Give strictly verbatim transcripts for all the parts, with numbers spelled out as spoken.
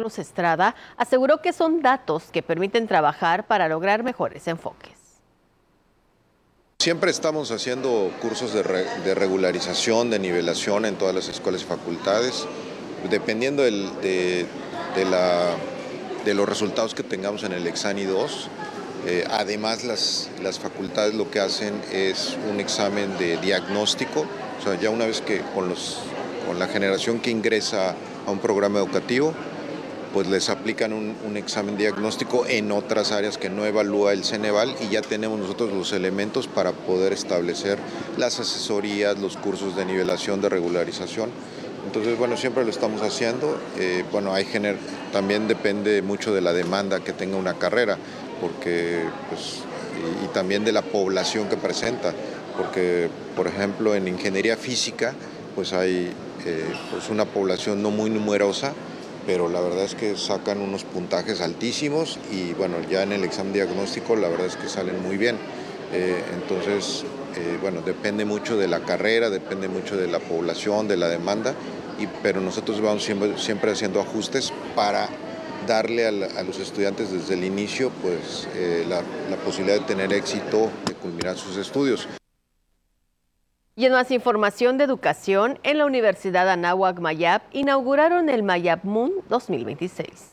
Carlos Estrada, aseguró que son datos que permiten trabajar para lograr mejores enfoques. Siempre estamos haciendo cursos de, re, de regularización, de nivelación en todas las escuelas y facultades, dependiendo del, de, de, la, de los resultados que tengamos en el Exani dos. Eh, además, las, las facultades lo que hacen es un examen de diagnóstico, o sea, ya una vez que con, los, con la generación que ingresa a un programa educativo, pues les aplican un, un examen diagnóstico en otras áreas que no evalúa el Ceneval y ya tenemos nosotros los elementos para poder establecer las asesorías, los cursos de nivelación, de regularización. Entonces, bueno, siempre lo estamos haciendo. Eh, bueno, hay gener también depende mucho de la demanda que tenga una carrera, porque, pues, y, y también de la población que presenta, porque, por ejemplo, en ingeniería física, pues hay eh, pues una población no muy numerosa, pero la verdad es que sacan unos puntajes altísimos y bueno, ya en el examen diagnóstico la verdad es que salen muy bien. Eh, entonces, eh, bueno, depende mucho de la carrera, depende mucho de la población, de la demanda, y, pero nosotros vamos siempre, siempre haciendo ajustes para darle a, la, a los estudiantes desde el inicio pues, eh, la, la posibilidad de tener éxito, de culminar sus estudios. Y en más información de educación, en la Universidad Anáhuac Mayab inauguraron el Mayab Moon dos mil veintiséis.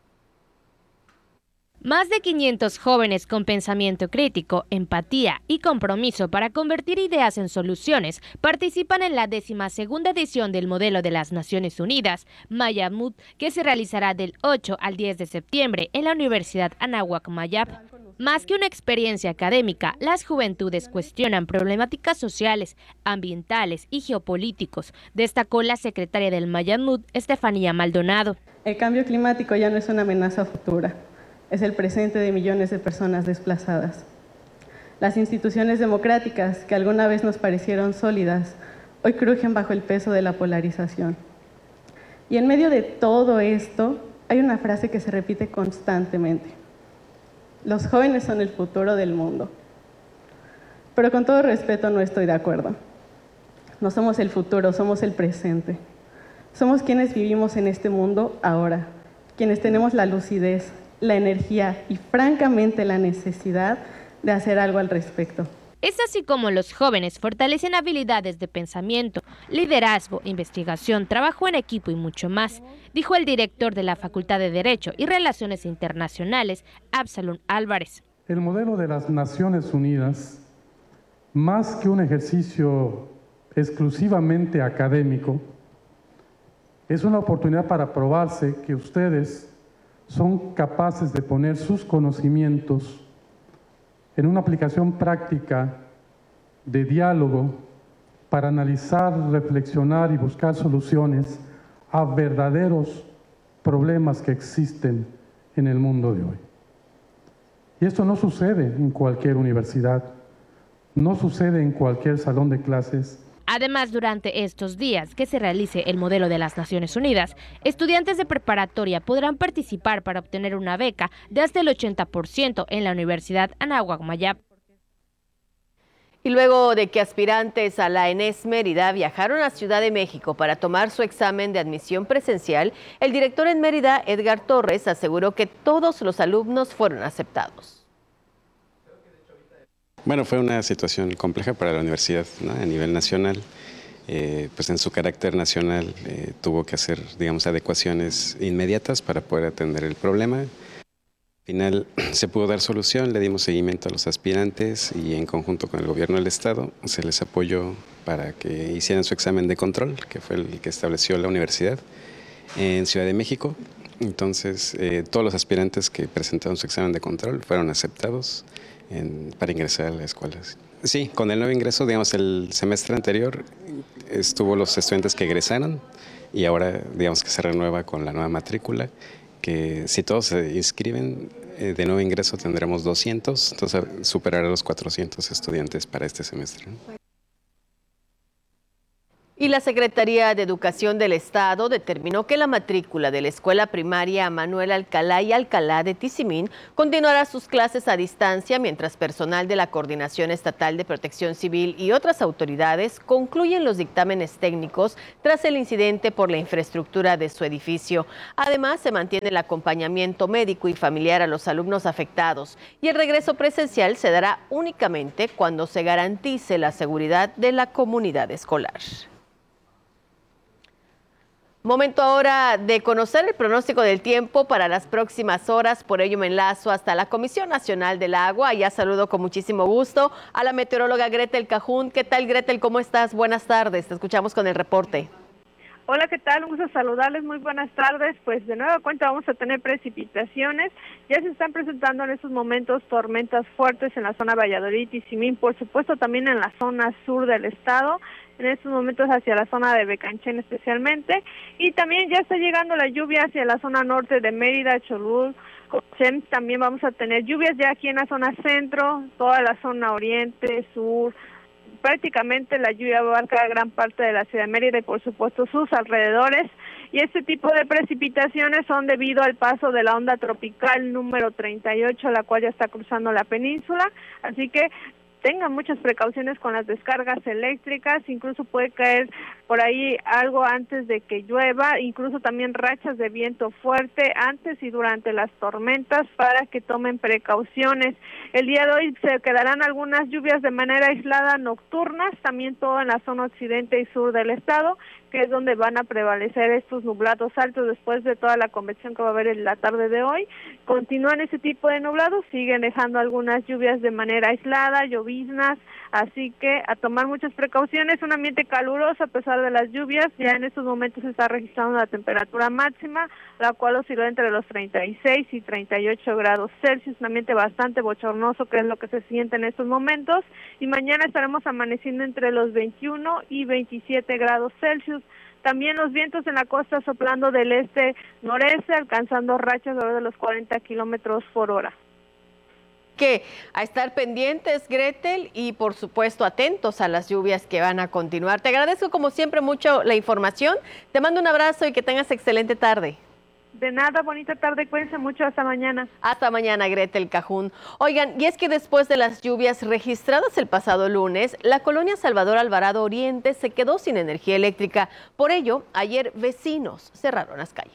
Más de quinientos jóvenes con pensamiento crítico, empatía y compromiso para convertir ideas en soluciones participan en la décima segunda edición del modelo de las Naciones Unidas, Mayab Moon, que se realizará del ocho al diez de septiembre en la Universidad Anáhuac Mayab. Más que una experiencia académica, las juventudes cuestionan problemáticas sociales, ambientales y geopolíticos, destacó la secretaria del Mayab Moon, Estefanía Maldonado. El cambio climático ya no es una amenaza futura, es el presente de millones de personas desplazadas. Las instituciones democráticas, que alguna vez nos parecieron sólidas, hoy crujen bajo el peso de la polarización. Y en medio de todo esto, hay una frase que se repite constantemente. Los jóvenes son el futuro del mundo. Pero con todo respeto no estoy de acuerdo. No somos el futuro, somos el presente. Somos quienes vivimos en este mundo ahora, quienes tenemos la lucidez, la energía y francamente la necesidad de hacer algo al respecto. Es así como los jóvenes fortalecen habilidades de pensamiento, liderazgo, investigación, trabajo en equipo y mucho más, dijo el director de la Facultad de Derecho y Relaciones Internacionales, Absalom Álvarez. El modelo de las Naciones Unidas, más que un ejercicio exclusivamente académico, es una oportunidad para probarse que ustedes son capaces de poner sus conocimientos en una aplicación práctica de diálogo para analizar, reflexionar y buscar soluciones a verdaderos problemas que existen en el mundo de hoy. Y esto no sucede en cualquier universidad, no sucede en cualquier salón de clases. Además, durante estos días que se realice el modelo de las Naciones Unidas, estudiantes de preparatoria podrán participar para obtener una beca de hasta el ochenta por ciento en la Universidad Anáhuac Mayab. Y luego de que aspirantes a la ENES Mérida viajaron a Ciudad de México para tomar su examen de admisión presencial, el director en Mérida, Edgar Torres, aseguró que todos los alumnos fueron aceptados. Bueno, fue una situación compleja para la universidad, ¿no? A nivel nacional, eh, pues en su carácter nacional eh, tuvo que hacer, digamos, adecuaciones inmediatas para poder atender el problema. Al final se pudo dar solución, le dimos seguimiento a los aspirantes y en conjunto con el gobierno del estado se les apoyó para que hicieran su examen de control, que fue el que estableció la universidad en Ciudad de México. Entonces, eh, todos los aspirantes que presentaron su examen de control fueron aceptados En, para ingresar a la escuela. Sí, con el nuevo ingreso, digamos, el semestre anterior estuvo los estudiantes que egresaron y ahora, digamos, que se renueva con la nueva matrícula, que si todos se inscriben eh, de nuevo ingreso tendremos doscientos, entonces superará los cuatrocientos estudiantes para este semestre. Y la Secretaría de Educación del Estado determinó que la matrícula de la Escuela Primaria Manuel Alcalá y Alcalá de Tizimín continuará sus clases a distancia mientras personal de la Coordinación Estatal de Protección Civil y otras autoridades concluyen los dictámenes técnicos tras el incidente por la infraestructura de su edificio. Además, se mantiene el acompañamiento médico y familiar a los alumnos afectados y el regreso presencial se dará únicamente cuando se garantice la seguridad de la comunidad escolar. Momento ahora de conocer el pronóstico del tiempo para las próximas horas, por ello me enlazo hasta la Comisión Nacional del Agua. Ya saludo con muchísimo gusto a la meteoróloga Gretel Cajún. ¿Qué tal, Gretel? ¿Cómo estás? Buenas tardes, te escuchamos con el reporte. Hola, ¿qué tal? Un gusto saludarles, muy buenas tardes. Pues de nueva cuenta vamos a tener precipitaciones. Ya se están presentando en estos momentos tormentas fuertes en la zona Valladolid y Tizimín, por supuesto también en la zona sur del estado, en estos momentos hacia la zona de Becanchen especialmente, y también ya está llegando la lluvia hacia la zona norte de Mérida, Cholul, Cochen. También vamos a tener lluvias ya aquí en la zona centro, toda la zona oriente, sur. Prácticamente la lluvia abarca gran parte de la ciudad de Mérida y por supuesto sus alrededores, y este tipo de precipitaciones son debido al paso de la onda tropical número treinta y ocho, la cual ya está cruzando la península, así que tengan muchas precauciones con las descargas eléctricas, incluso puede caer por ahí algo antes de que llueva, incluso también rachas de viento fuerte antes y durante las tormentas para que tomen precauciones. El día de hoy se quedarán algunas lluvias de manera aislada nocturnas, también todo en la zona occidente y sur del estado, que es donde van a prevalecer estos nublados altos después de toda la convección que va a haber en la tarde de hoy. Continúan ese tipo de nublados, siguen dejando algunas lluvias de manera aislada, lloviznas, así que a tomar muchas precauciones. Un ambiente caluroso a pesar de las lluvias, ya en estos momentos se está registrando la temperatura máxima, la cual osciló entre los treinta y seis y treinta y ocho grados Celsius, un ambiente bastante bochornoso, que es lo que se siente en estos momentos, y mañana estaremos amaneciendo entre los veintiuno y veintisiete grados Celsius. También los vientos en la costa soplando del este-noreste, alcanzando rachas alrededor de los cuarenta kilómetros por hora. Que a estar pendientes, Gretel, y por supuesto atentos a las lluvias que van a continuar. Te agradezco como siempre mucho la información, te mando un abrazo y que tengas excelente tarde. De nada, bonita tarde, cuídense mucho, hasta mañana. Hasta mañana, Gretel Cajún. Oigan, y es que después de las lluvias registradas el pasado lunes, la colonia Salvador Alvarado Oriente se quedó sin energía eléctrica. Por ello, ayer vecinos cerraron las calles.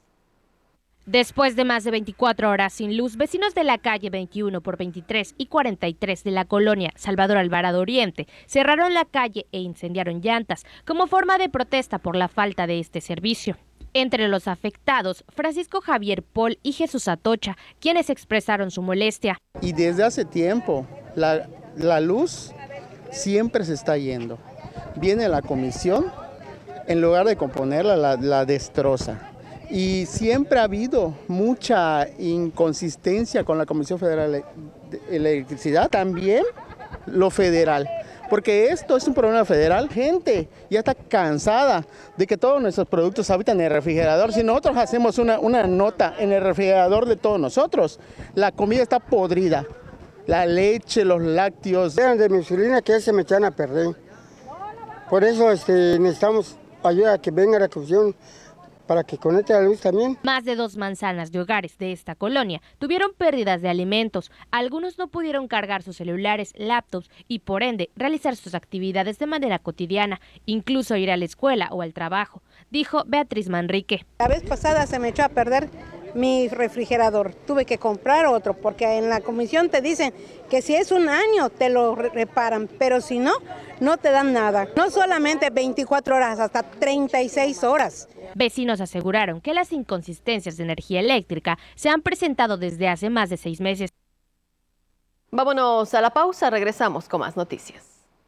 Después de más de veinticuatro horas sin luz, vecinos de la calle veintiuno por veintitrés y cuarenta y tres de la colonia Salvador Alvarado Oriente cerraron la calle e incendiaron llantas como forma de protesta por la falta de este servicio. Entre los afectados, Francisco Javier Pol y Jesús Atocha, quienes expresaron su molestia. Y desde hace tiempo, la, la luz siempre se está yendo. Viene la comisión, en lugar de componerla, la, la destroza. Y siempre ha habido mucha inconsistencia con la Comisión Federal de Electricidad, también lo federal. Porque esto es un problema federal. Gente ya está cansada de que todos nuestros productos habitan en el refrigerador. Si nosotros hacemos una, una nota en el refrigerador de todos nosotros, la comida está podrida. La leche, los lácteos. Eran de mi insulina que ya se me echan a perder. Por eso este, necesitamos ayuda a que venga la comisión para que conecte la luz también. Más de dos manzanas de hogares de esta colonia tuvieron pérdidas de alimentos. Algunos no pudieron cargar sus celulares, laptops y por ende realizar sus actividades de manera cotidiana, incluso ir a la escuela o al trabajo, dijo Beatriz Manrique. La vez pasada se me echó a perder mi refrigerador, tuve que comprar otro porque en la comisión te dicen que si es un año te lo reparan, pero si no, no te dan nada. No solamente veinticuatro horas, hasta treinta y seis horas. Vecinos aseguraron que las inconsistencias de energía eléctrica se han presentado desde hace más de seis meses. Vámonos a la pausa, regresamos con más noticias.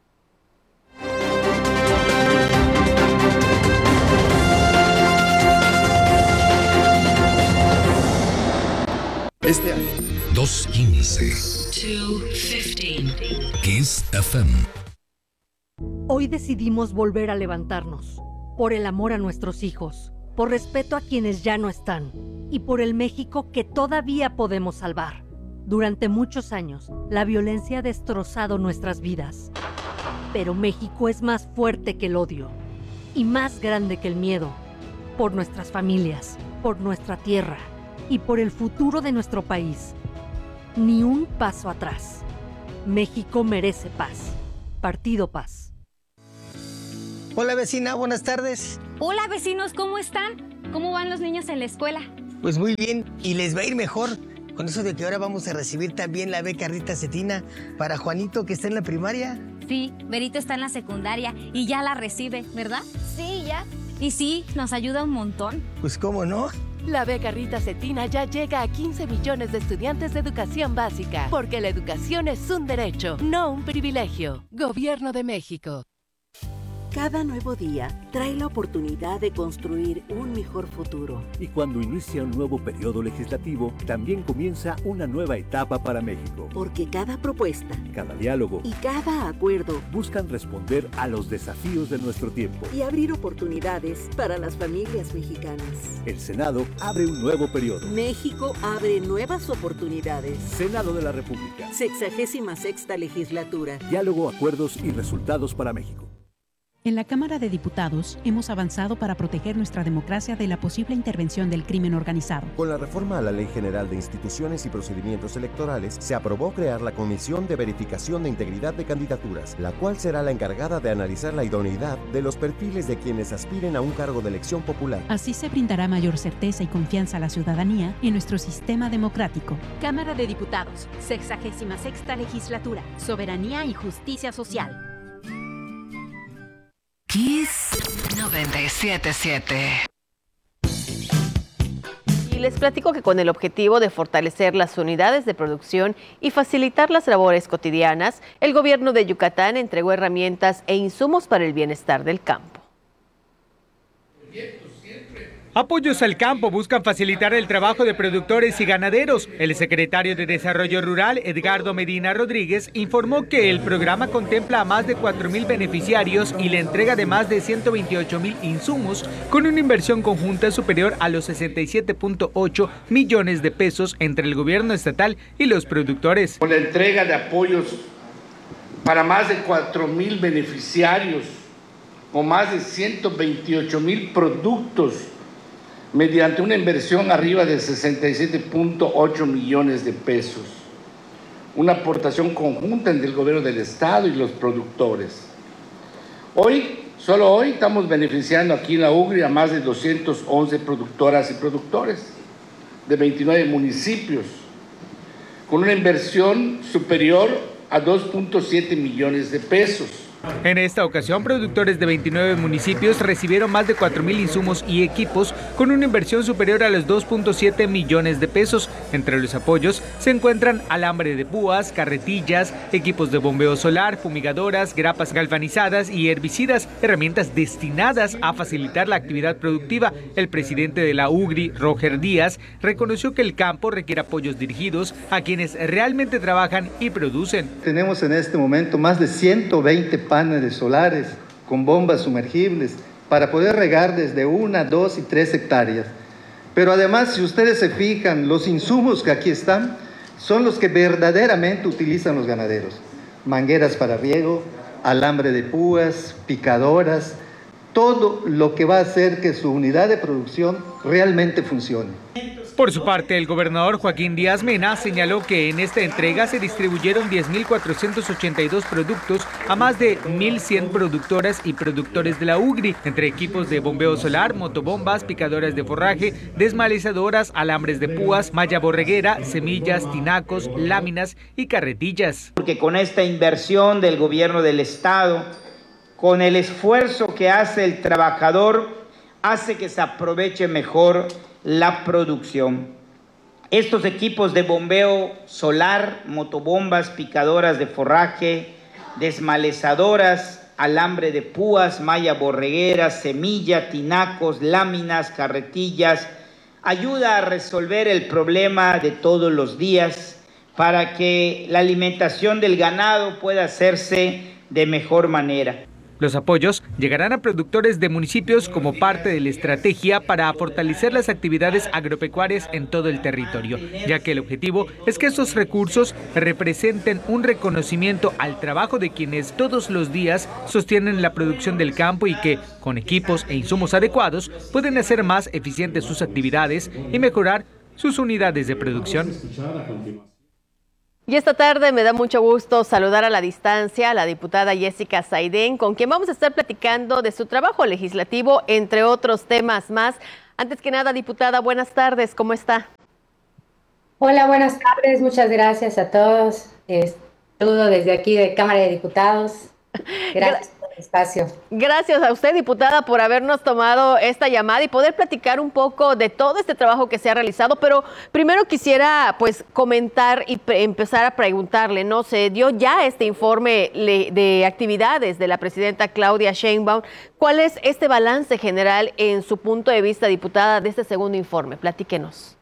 Este año. dos quince. Kiss F M. Hoy decidimos volver a levantarnos. Por el amor a nuestros hijos, por respeto a quienes ya no están y por el México que todavía podemos salvar. Durante muchos años, la violencia ha destrozado nuestras vidas. Pero México es más fuerte que el odio. y más grande que el miedo, por nuestras familias, por nuestra tierra y por el futuro de nuestro país. Ni un paso atrás. México merece paz. Partido Paz. Hola vecina, buenas tardes. Hola vecinos, ¿cómo están? ¿Cómo van los niños en la escuela? Pues muy bien, y les va a ir mejor con eso de que ahora vamos a recibir también la beca Rita Cetina para Juanito, que está en la primaria. Sí, Berito está en la secundaria y ya la recibe, ¿verdad? Sí, ya. Y sí, nos ayuda un montón. Pues cómo no. La beca Rita Cetina ya llega a quince millones de estudiantes de educación básica, porque la educación es un derecho, no un privilegio. Gobierno de México. Cada nuevo día trae la oportunidad de construir un mejor futuro. Y cuando inicia un nuevo periodo legislativo, también comienza una nueva etapa para México. Porque cada propuesta, cada diálogo y cada acuerdo buscan responder a los desafíos de nuestro tiempo y abrir oportunidades para las familias mexicanas. El Senado abre un nuevo periodo. México abre nuevas oportunidades. Senado de la República. Sexagésima sexta legislatura. Diálogo, acuerdos y resultados para México. En la Cámara de Diputados hemos avanzado para proteger nuestra democracia de la posible intervención del crimen organizado. Con la reforma a la Ley General de Instituciones y Procedimientos Electorales, se aprobó crear la Comisión de Verificación de Integridad de Candidaturas, la cual será la encargada de analizar la idoneidad de los perfiles de quienes aspiren a un cargo de elección popular. Así se brindará mayor certeza y confianza a la ciudadanía en nuestro sistema democrático. Cámara de Diputados, sexagésima sexta legislatura, soberanía y justicia social. Kiss noventa y siete punto siete. Y les platico que con el objetivo de fortalecer las unidades de producción y facilitar las labores cotidianas, el gobierno de Yucatán entregó herramientas e insumos para el bienestar del campo. Apoyos al campo buscan facilitar el trabajo de productores y ganaderos. El secretario de Desarrollo Rural, Edgardo Medina Rodríguez, informó que el programa contempla a más de cuatro mil beneficiarios y la entrega de más de ciento veintiocho mil insumos, con una inversión conjunta superior a los sesenta y siete punto ocho millones de pesos entre el gobierno estatal y los productores. Con la entrega de apoyos para más de cuatro mil beneficiarios, con más de ciento veintiocho mil productos, mediante una inversión arriba de sesenta y siete punto ocho millones de pesos. Una aportación conjunta entre el gobierno del estado y los productores. Hoy, solo hoy, estamos beneficiando aquí en la U G R I a más de doscientas once productoras y productores de veintinueve municipios, con una inversión superior a dos punto siete millones de pesos. En esta ocasión, productores de veintinueve municipios recibieron más de cuatro mil insumos y equipos con una inversión superior a los dos punto siete millones de pesos. Entre los apoyos se encuentran alambre de púas, carretillas, equipos de bombeo solar, fumigadoras, grapas galvanizadas y herbicidas, herramientas destinadas a facilitar la actividad productiva. El presidente de la U G R I, Roger Díaz, reconoció que el campo requiere apoyos dirigidos a quienes realmente trabajan y producen. Tenemos en este momento más de ciento veinte paneles solares con bombas sumergibles para poder regar desde una, dos y tres hectáreas. Pero además, si ustedes se fijan, los insumos que aquí están son los que verdaderamente utilizan los ganaderos. Mangueras para riego, alambre de púas, picadoras, todo lo que va a hacer que su unidad de producción realmente funcione. Por su parte, el gobernador Joaquín Díaz Mena señaló que en esta entrega se distribuyeron diez mil cuatrocientos ochenta y dos productos a más de mil cien productoras y productores de la U G R I, entre equipos de bombeo solar, motobombas, picadoras de forraje, desmalizadoras, alambres de púas, malla borreguera, semillas, tinacos, láminas y carretillas. Porque con esta inversión del gobierno del estado, con el esfuerzo que hace el trabajador, hace que se aproveche mejor la producción. Estos equipos de bombeo solar, motobombas, picadoras de forraje, desmalezadoras, alambre de púas, malla borreguera, semilla, tinacos, láminas, carretillas, ayuda a resolver el problema de todos los días para que la alimentación del ganado pueda hacerse de mejor manera. Los apoyos llegarán a productores de municipios como parte de la estrategia para fortalecer las actividades agropecuarias en todo el territorio, ya que el objetivo es que estos recursos representen un reconocimiento al trabajo de quienes todos los días sostienen la producción del campo y que, con equipos e insumos adecuados, pueden hacer más eficientes sus actividades y mejorar sus unidades de producción. Y esta tarde me da mucho gusto saludar a la distancia a la diputada Jessica Saidén, con quien vamos a estar platicando de su trabajo legislativo, entre otros temas más. Antes que nada, diputada, buenas tardes, ¿cómo está? Hola, buenas tardes, muchas gracias a todos. Eh, saludo desde aquí de Cámara de Diputados. Gracias por el espacio. Gracias a usted, diputada, por habernos tomado esta llamada y poder platicar un poco de todo este trabajo que se ha realizado. Pero primero quisiera pues comentar y empezar a preguntarle, ¿no? Se dio ya este informe de actividades de la presidenta Claudia Sheinbaum. ¿Cuál es este balance general en su punto de vista, diputada, de este segundo informe? Platíquenos.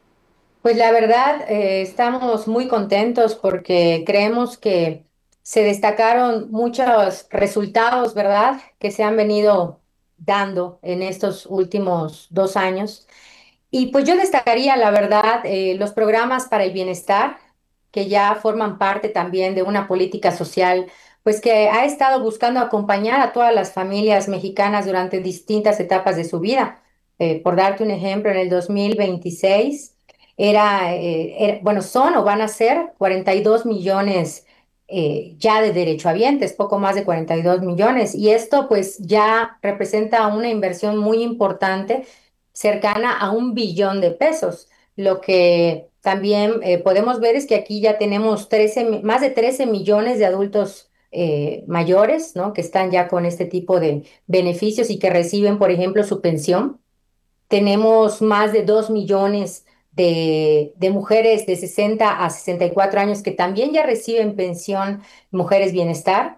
Pues la verdad, eh, estamos muy contentos porque creemos que se destacaron muchos resultados, ¿verdad?, que se han venido dando en estos últimos dos años. Y pues yo destacaría, la verdad, eh, los programas para el bienestar, que ya forman parte también de una política social, pues que ha estado buscando acompañar a todas las familias mexicanas durante distintas etapas de su vida. Eh, por darte un ejemplo, en el dos mil veintiséis, era, eh, era, bueno, son o van a ser cuarenta y dos millones Eh, ya de derechohabientes, poco más de cuarenta y dos millones, y esto pues ya representa una inversión muy importante, cercana a un billón de pesos. Lo que también eh, podemos ver es que aquí ya tenemos trece, más de trece millones de adultos eh, mayores, ¿no?, que están ya con este tipo de beneficios y que reciben, por ejemplo, su pensión. Tenemos más de dos millones De, de mujeres de sesenta a sesenta y cuatro años que también ya reciben pensión, Mujeres Bienestar,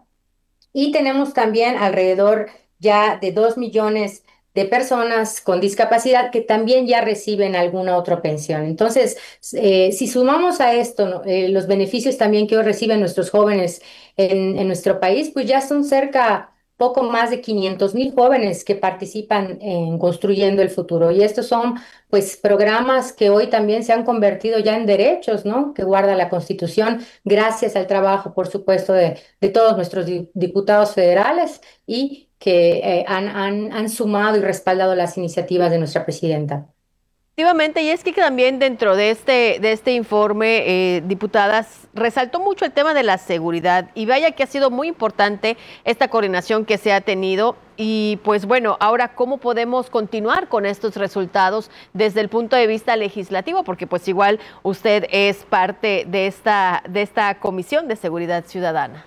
y tenemos también alrededor ya de dos millones de personas con discapacidad que también ya reciben alguna otra pensión. Entonces, eh, si sumamos a esto, ¿no?, eh, los beneficios también que hoy reciben nuestros jóvenes en, en nuestro país, pues ya son cerca poco más de quinientos mil jóvenes que participan en Construyendo el Futuro. Y estos son pues programas que hoy también se han convertido ya en derechos, ¿no?, que guarda la Constitución, gracias al trabajo, por supuesto, de, de todos nuestros diputados federales y que eh, han, han, han sumado y respaldado las iniciativas de nuestra presidenta. Efectivamente, y es que también dentro de este, de este informe, eh, diputadas, resaltó mucho el tema de la seguridad y vaya que ha sido muy importante esta coordinación que se ha tenido y pues bueno, ahora cómo podemos continuar con estos resultados desde el punto de vista legislativo, porque pues igual usted es parte de esta, de esta Comisión de Seguridad Ciudadana.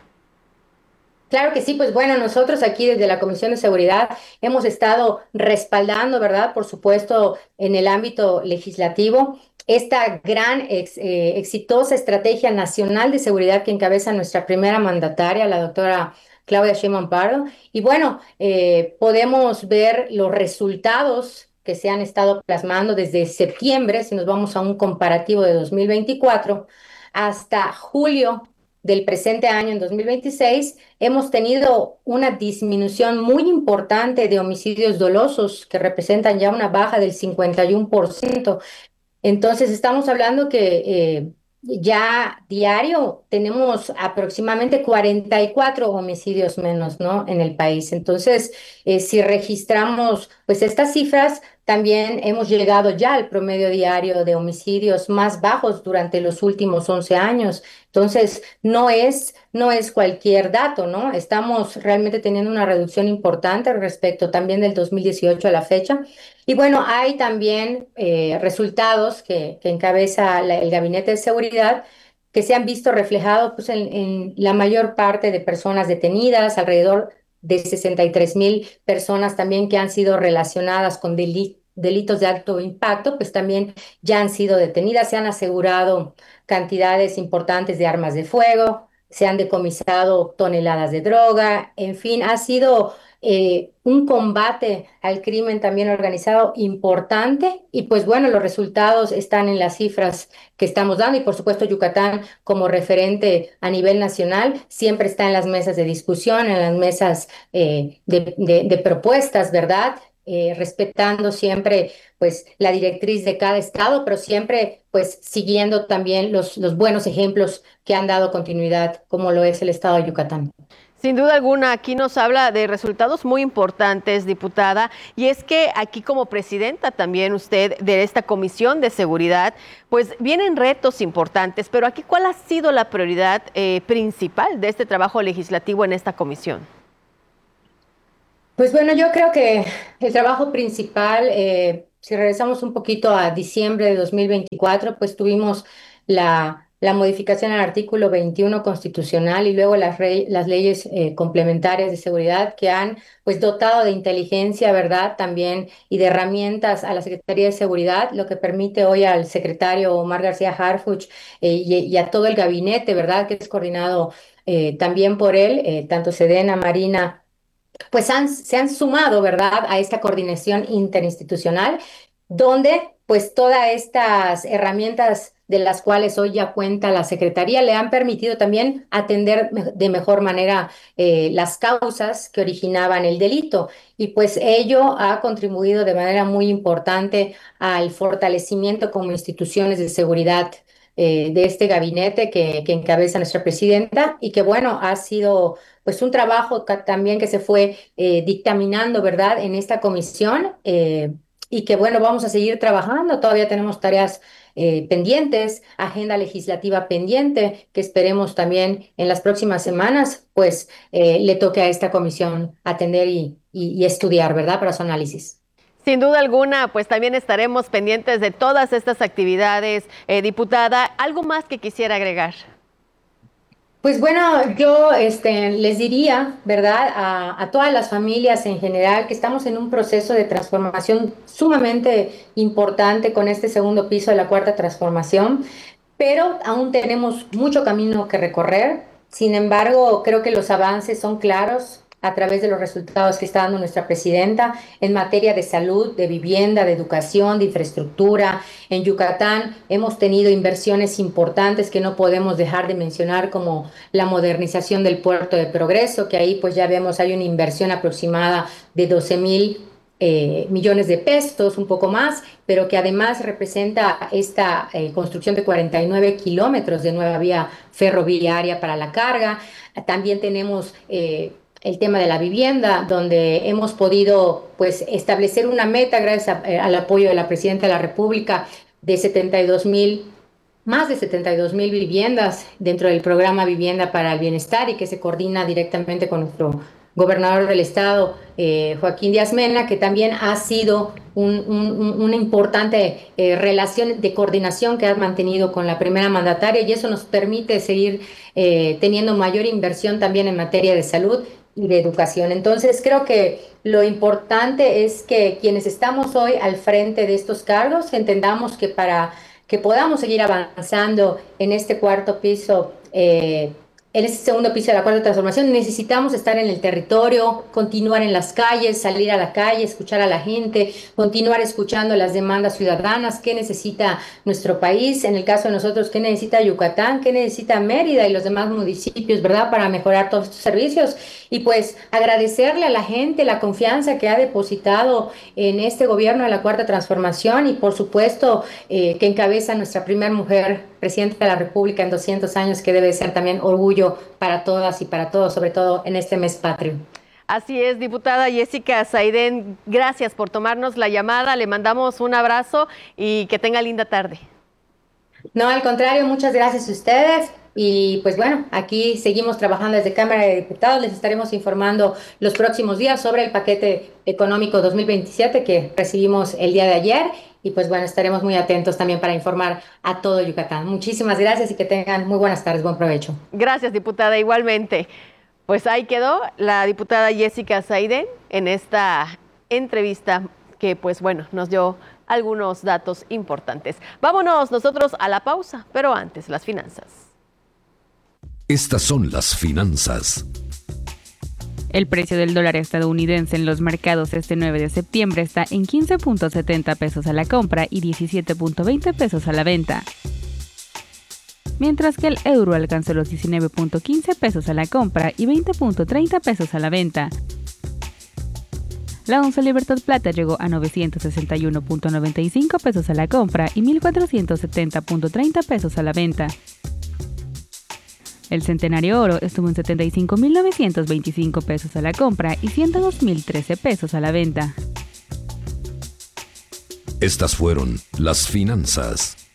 Claro que sí, pues bueno, nosotros aquí desde la Comisión de Seguridad hemos estado respaldando, ¿verdad?, por supuesto, en el ámbito legislativo, esta gran ex, eh, exitosa estrategia nacional de seguridad que encabeza nuestra primera mandataria, la doctora Claudia Sheinbaum Pardo. Y bueno, eh, podemos ver los resultados que se han estado plasmando desde septiembre, si nos vamos a un comparativo de dos mil veinticuatro, hasta julio del presente año, en dos mil veintiséis, hemos tenido una disminución muy importante de homicidios dolosos que representan ya una baja del cincuenta y uno por ciento. Entonces estamos hablando que eh, ya diario tenemos aproximadamente cuarenta y cuatro homicidios menos, ¿no?, en el país. Entonces, eh, si registramos pues estas cifras, también hemos llegado ya al promedio diario de homicidios más bajos durante los últimos once años. Entonces, no es, no es cualquier dato, ¿no? Estamos realmente teniendo una reducción importante respecto también del dos mil dieciocho a la fecha. Y bueno, hay también eh, resultados que, que encabeza la, el Gabinete de Seguridad que se han visto reflejados pues, en, en la mayor parte de personas detenidas, alrededor de sesenta y tres mil personas también que han sido relacionadas con delitos delitos de alto impacto, pues también ya han sido detenidas, se han asegurado cantidades importantes de armas de fuego, se han decomisado toneladas de droga, en fin, ha sido eh, un combate al crimen también organizado importante y pues bueno, los resultados están en las cifras que estamos dando y por supuesto Yucatán como referente a nivel nacional siempre está en las mesas de discusión, en las mesas eh, de, de, de propuestas, ¿verdad? Eh, respetando siempre pues la directriz de cada estado, pero siempre pues siguiendo también los, los buenos ejemplos que han dado continuidad, como lo es el estado de Yucatán. Sin duda alguna, aquí nos habla de resultados muy importantes, diputada, y es que aquí como presidenta también usted de esta Comisión de Seguridad, pues vienen retos importantes, pero aquí ¿cuál ha sido la prioridad eh, principal de este trabajo legislativo en esta comisión? Pues bueno, yo creo que el trabajo principal, eh, si regresamos un poquito a diciembre de dos mil veinticuatro, pues tuvimos la, la modificación al artículo veintiuno constitucional y luego las, rey, las leyes eh, complementarias de seguridad que han pues dotado de inteligencia, ¿verdad? También y de herramientas a la Secretaría de Seguridad, lo que permite hoy al secretario Omar García Harfuch eh, y, y a todo el gabinete, ¿verdad? Que es coordinado eh, también por él, eh, tanto Sedena, Marina, pues han, se han sumado, ¿verdad?, a esta coordinación interinstitucional, donde pues todas estas herramientas de las cuales hoy ya cuenta la Secretaría le han permitido también atender de mejor manera eh, las causas que originaban el delito. Y pues ello ha contribuido de manera muy importante al fortalecimiento como instituciones de seguridad eh, de este gabinete que, que encabeza nuestra presidenta y que bueno, ha sido pues un trabajo que, también que se fue eh, dictaminando, ¿verdad?, en esta comisión eh, y que bueno, vamos a seguir trabajando, todavía tenemos tareas eh, pendientes, agenda legislativa pendiente, que esperemos también en las próximas semanas, pues eh, le toque a esta comisión atender y, y, y estudiar, ¿verdad?, para su análisis. Sin duda alguna, pues también estaremos pendientes de todas estas actividades. Eh, diputada, ¿algo más que quisiera agregar? Pues bueno, yo este, les diría, ¿verdad?, a, a todas las familias en general que estamos en un proceso de transformación sumamente importante con este segundo piso de la Cuarta Transformación, pero aún tenemos mucho camino que recorrer. Sin embargo, creo que los avances son claros a través de los resultados que está dando nuestra presidenta en materia de salud, de vivienda, de educación, de infraestructura. En Yucatán hemos tenido inversiones importantes que no podemos dejar de mencionar, como la modernización del puerto de Progreso, que ahí pues ya vemos hay una inversión aproximada de doce mil eh, millones de pesos, un poco más, pero que además representa esta eh, construcción de cuarenta y nueve kilómetros de nueva vía ferroviaria para la carga. También tenemos Eh, el tema de la vivienda, donde hemos podido pues establecer una meta gracias a, eh, al apoyo de la Presidenta de la República de setenta y dos mil, más de setenta y dos mil viviendas dentro del programa Vivienda para el Bienestar y que se coordina directamente con nuestro gobernador del estado, eh, Joaquín Díaz Mena, que también ha sido un, un, una importante eh, relación de coordinación que ha mantenido con la primera mandataria y eso nos permite seguir eh, teniendo mayor inversión también en materia de salud y de educación. Entonces creo que lo importante es que quienes estamos hoy al frente de estos cargos entendamos que para que podamos seguir avanzando en este cuarto piso, eh, en este segundo piso de la Cuarta Transformación, necesitamos estar en el territorio, continuar en las calles, salir a la calle, escuchar a la gente, continuar escuchando las demandas ciudadanas, qué necesita nuestro país, en el caso de nosotros, qué necesita Yucatán, qué necesita Mérida y los demás municipios, ¿verdad?, para mejorar todos estos servicios. Y pues agradecerle a la gente la confianza que ha depositado en este gobierno de la Cuarta Transformación y por supuesto eh, que encabeza nuestra primera mujer presidenta de la República en doscientos años, que debe ser también orgullo para todas y para todos, sobre todo en este mes patrio. Así es, diputada Jessica Saidén, gracias por tomarnos la llamada, le mandamos un abrazo y que tenga linda tarde. No, al contrario, muchas gracias a ustedes. Y pues bueno, aquí seguimos trabajando desde Cámara de Diputados, les estaremos informando los próximos días sobre el paquete económico dos mil veintisiete que recibimos el día de ayer y pues bueno, estaremos muy atentos también para informar a todo Yucatán. Muchísimas gracias y que tengan muy buenas tardes, buen provecho. Gracias, diputada, igualmente. Pues ahí quedó la diputada Jessica Saidén en esta entrevista que pues bueno, nos dio algunos datos importantes. Vámonos nosotros a la pausa, pero antes las finanzas. Estas son las finanzas. El precio del dólar estadounidense en los mercados este nueve de septiembre está en quince punto setenta pesos a la compra y diecisiete punto veinte pesos a la venta, mientras que el euro alcanzó los diecinueve punto quince pesos a la compra y veinte punto treinta pesos a la venta. La onza Libertad Plata llegó a novecientos sesenta y uno punto noventa y cinco pesos a la compra y mil cuatrocientos setenta punto treinta pesos a la venta. El Centenario Oro estuvo en setenta y cinco mil novecientos veinticinco pesos a la compra y ciento dos mil trece pesos a la venta. Estas fueron las finanzas.